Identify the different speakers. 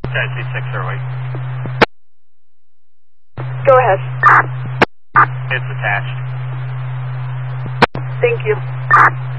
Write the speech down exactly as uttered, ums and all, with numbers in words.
Speaker 1: Taxi six oh eight.
Speaker 2: Go ahead.
Speaker 1: It's attached.
Speaker 2: Thank you.